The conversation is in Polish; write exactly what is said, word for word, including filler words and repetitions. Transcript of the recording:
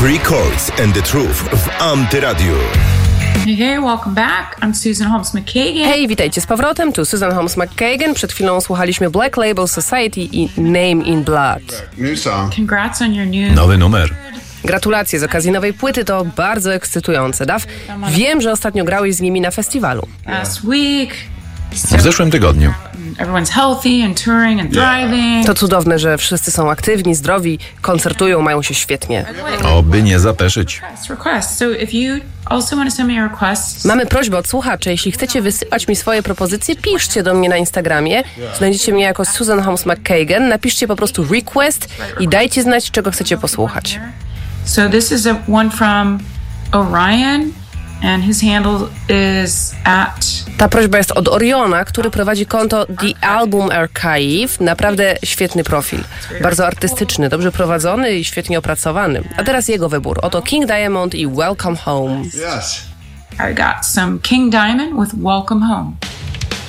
Free Chords and the Truth w Antyradiu. Hey, hey, welcome back. I'm Susan Holmes McKagan. Hej, witajcie z powrotem. Tu Susan Holmes McKagan. Przed chwilą słuchaliśmy Black Label Society i Name in Blood. New song. Congrats on your new... Nowy numer. Gratulacje z okazji nowej płyty, to bardzo ekscytujące. Daw, wiem, że ostatnio grałeś z nimi na festiwalu. Last week. W zeszłym tygodniu. Everyone's healthy and touring and thriving. To cudowne, że wszyscy są aktywni, zdrowi, koncertują, mają się świetnie. Oby nie zapeszyć. Request. So if you also want to send me a request. Mamy prośbę od słuchaczy. Jeśli chcecie wysyłać mi swoje propozycje, piszcie do mnie na Instagramie. Znajdziecie mnie jako Susan Holmes McKagan. Napiszcie po prostu request i dajcie znać, czego chcecie posłuchać. So this is a one from Orion and his handle is at... Ta prośba jest od Oriona, który prowadzi konto The Album Archive. Naprawdę świetny profil. Bardzo artystyczny, dobrze prowadzony i świetnie opracowany. A teraz jego wybór. Oto King Diamond i Welcome Home. Yes. I got some King Diamond with Welcome Home.